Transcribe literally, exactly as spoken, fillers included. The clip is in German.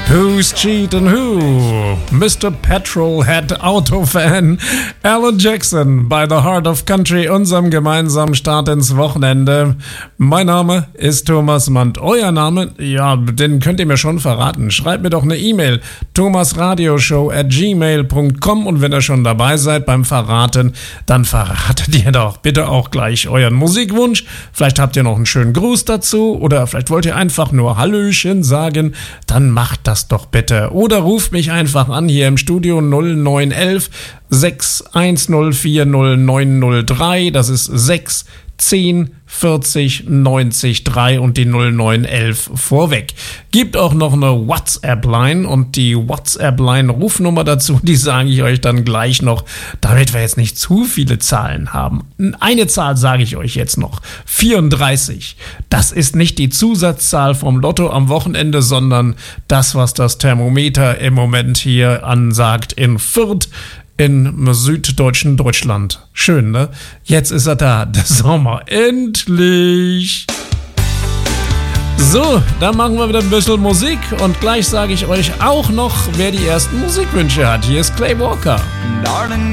Who's cheating who? Mister Petrolhead Autofan Alan Jackson bei The Heart of Country, unserem gemeinsamen Start ins Wochenende. Mein Name ist Thomas Mann. Euer Name? Ja, den könnt ihr mir schon verraten. Schreibt mir doch eine E-Mail. thomasradioshow at gmail punkt com und wenn ihr schon dabei seid beim Verraten, dann verratet ihr doch bitte auch gleich euren Musikwunsch. Vielleicht habt ihr noch einen schönen Gruß dazu oder vielleicht wollt ihr einfach nur Hallöchen sagen. Dann macht das doch bitte. Oder ruft mich einfach an hier im Studio null neun eins sechs eins null vier null neun null drei. Das ist sechs zehn vierzig neunzig drei und die null neun elf vorweg. Gibt auch noch eine WhatsApp-Line und die WhatsApp-Line-Rufnummer dazu, die sage ich euch dann gleich noch, damit wir jetzt nicht zu viele Zahlen haben. Eine Zahl sage ich euch jetzt noch, vierunddreißig. Das ist nicht die Zusatzzahl vom Lotto am Wochenende, sondern das, was das Thermometer im Moment hier ansagt in Fürth, in süddeutschen Deutschland. Schön, ne? Jetzt ist er da, der Sommer. Endlich! So, dann machen wir wieder ein bisschen Musik und gleich sage ich euch auch noch, wer die ersten Musikwünsche hat. Hier ist Clay Walker. Darling.